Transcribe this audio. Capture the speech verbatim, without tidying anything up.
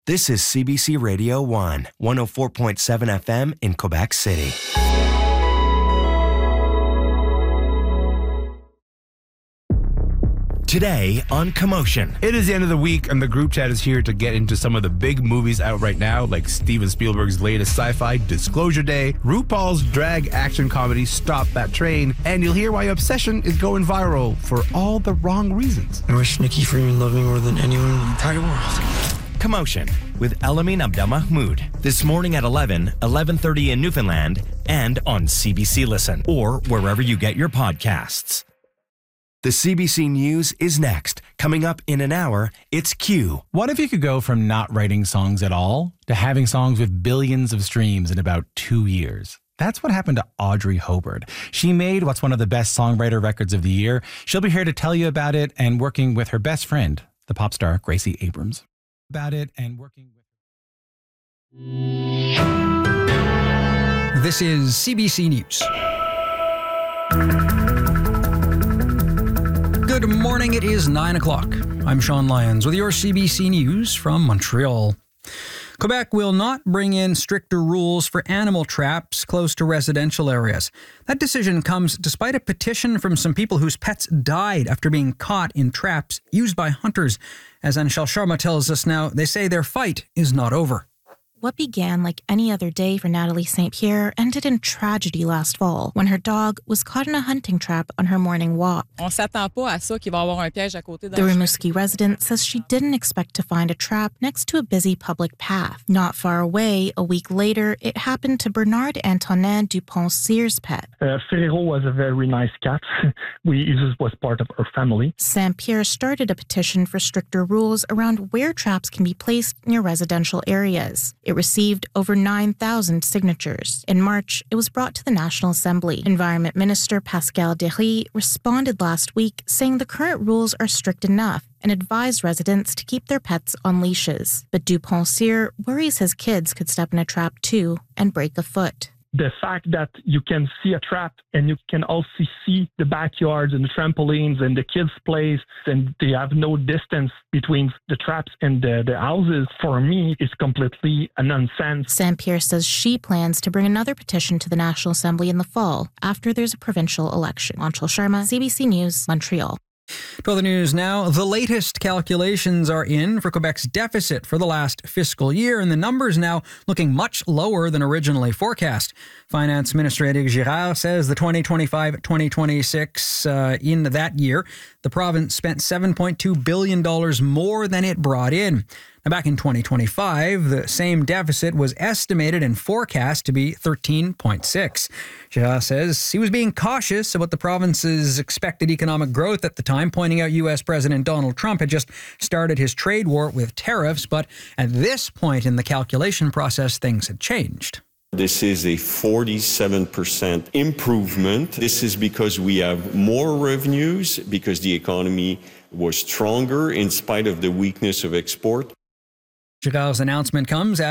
This is C B C Radio one, one oh four point seven F M in Quebec City. Today on Commotion. It is the end of the week, and the group chat is here to get into some of the big movies out right now, like Steven Spielberg's latest sci-fi, Disclosure Day, RuPaul's drag action comedy, Stop That Train, and you'll hear why Obsession is going viral for all the wrong reasons. I wish Nikki Freeman loved me more than anyone in the entire world. Commotion with Elamin Abdelmahmoud. This morning at eleven, eleven thirty in Newfoundland, and on C B C Listen, or wherever you get your podcasts. The C B C News is next. Coming up in an hour, it's Q. What if you could go from not writing songs at all to having songs with billions of streams in about two years? That's what happened to Audrey Hobart. She made what's one of the best songwriter records of the year. She'll be here to tell you about it and working with her best friend, the pop star Gracie Abrams. About it and working with. This is C B C News. Good morning, it is nine o'clock. I'm Sean Lyons with your C B C News from Montreal. Quebec will not bring in stricter rules for animal traps close to residential areas. That decision comes despite a petition from some people whose pets died after being caught in traps used by hunters. As Anshel Sharma tells us now, they say their fight is not over. What began like any other day for Natalie Saint Pierre ended in tragedy last fall when her dog was caught in a hunting trap on her morning walk. On s'attend pas à ça qu'il va y avoir un piège à côté The Rimouski resident says she didn't expect to find a trap next to a busy public path. Not far away, a week later, it happened to Bernard Antonin Dupont-Sears' pet. Uh, Ferrero was a very nice cat. we It was part of our family. Saint Pierre started a petition for stricter rules around where traps can be placed near residential areas. It received over nine thousand signatures. In March, it was brought to the National Assembly. Environment Minister Pascal Derry responded last week saying the current rules are strict enough and advised residents to keep their pets on leashes. But Dupont-Sears worries his kids could step in a trap too and break a foot. The fact that you can see a trap and you can also see the backyards and the trampolines and the kids' plays, and they have no distance between the traps and the, the houses, for me, is completely a nonsense. Saint Pierre says she plans to bring another petition to the National Assembly in the fall after there's a provincial election. Anshel Sharma, C B C News, Montreal. To other news now, the latest calculations are in for Quebec's deficit for the last fiscal year, and the numbers now looking much lower than originally forecast. Finance Minister Éric Girard says the twenty twenty-five twenty twenty-six, uh, in that year, the province spent seven point two billion dollars more than it brought in. Now, back in twenty twenty-five, the same deficit was estimated and forecast to be thirteen point six. Girard says he was being cautious about the province's expected economic growth at the time, pointing out U S President Donald Trump had just started his trade war with tariffs, but at this point in the calculation process, things had changed. This is a forty-seven percent improvement. This is because we have more revenues, because the economy was stronger in spite of the weakness of export. Girard's announcement comes as